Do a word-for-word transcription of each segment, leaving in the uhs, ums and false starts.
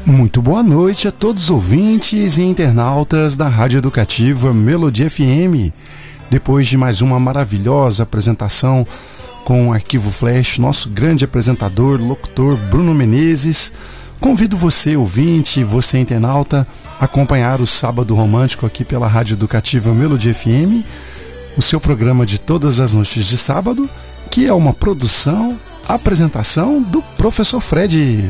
Muito boa noite a todos os ouvintes e internautas da Rádio Educativa Melodia F M. Depois de mais uma maravilhosa apresentação com o Arquivo Flash, nosso grande apresentador, locutor Bruno Menezes, convido você, ouvinte, e você, internauta, a acompanhar o Sábado Romântico aqui pela Rádio Educativa Melodia F M, o seu programa de todas as noites de sábado, que é uma produção, apresentação do Professor Fred.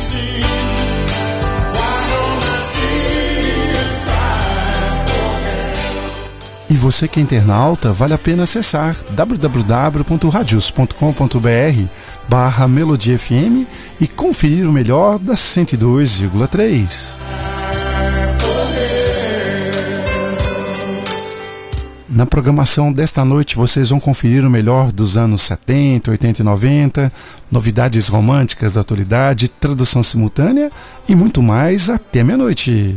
E você que é internauta, vale a pena acessar w w w ponto radios ponto com ponto b r barra Melodia F M e conferir o melhor da cento e dois vírgula três. Na programação desta noite vocês vão conferir o melhor dos anos setenta, oitenta e noventa, novidades românticas da atualidade, tradução simultânea e muito mais até meia-noite.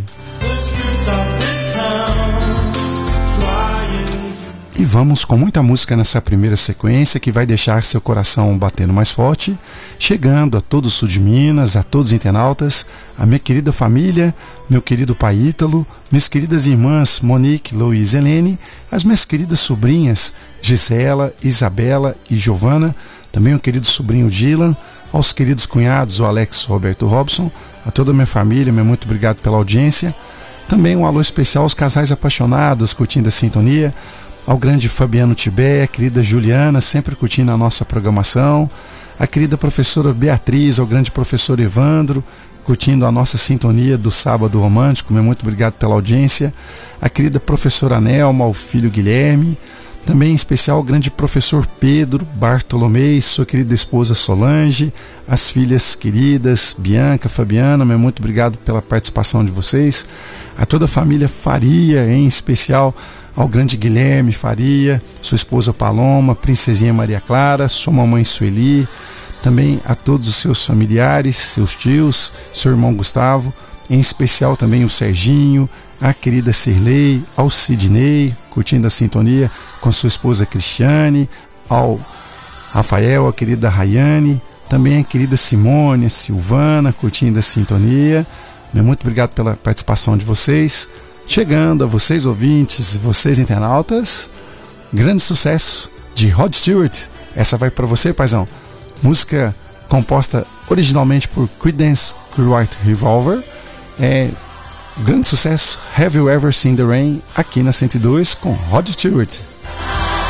E vamos com muita música nessa primeira sequência que vai deixar seu coração batendo mais forte, chegando a todo o sul de Minas, a todos os internautas, a minha querida família, meu querido pai Ítalo, minhas queridas irmãs Monique, Luiz e Helene, as minhas queridas sobrinhas Gisela, Isabela e Giovana, também o querido sobrinho Dylan, aos queridos cunhados o Alex, Roberto Robson, a toda a minha família, meu muito obrigado pela audiência. Também um alô especial aos casais apaixonados curtindo a sintonia, ao grande Fabiano Tibé, a querida Juliana, sempre curtindo a nossa programação, a querida professora Beatriz, ao grande professor Evandro, curtindo a nossa sintonia do Sábado Romântico, meu muito obrigado pela audiência, a querida professora Nelma, ao filho Guilherme, também em especial ao grande professor Pedro Bartolomei, sua querida esposa Solange, as filhas queridas Bianca, Fabiana, meu muito obrigado pela participação de vocês, a toda a família Faria, em especial ao grande Guilherme Faria, sua esposa Paloma, princesinha Maria Clara, sua mamãe Sueli, também a todos os seus familiares, seus tios, seu irmão Gustavo, em especial também o Serginho, a querida Cirlei, ao Sidney, curtindo a sintonia com sua esposa Cristiane, ao Rafael, a querida Rayane, também a querida Simone, a Silvana, curtindo a sintonia. Meu muito obrigado pela participação de vocês. Chegando a vocês ouvintes e vocês internautas, grande sucesso de Rod Stewart. Essa vai para você, paizão. Música composta originalmente por Creedence Clearwater Revolver. É grande sucesso, Have You Ever Seen the Rain, aqui na cento e dois com Rod Stewart.